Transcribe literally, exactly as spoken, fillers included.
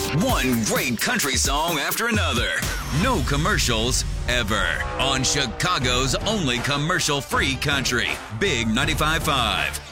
One great country song after another. No commercials ever. On Chicago's only commercial-free country. Big ninety-five point five.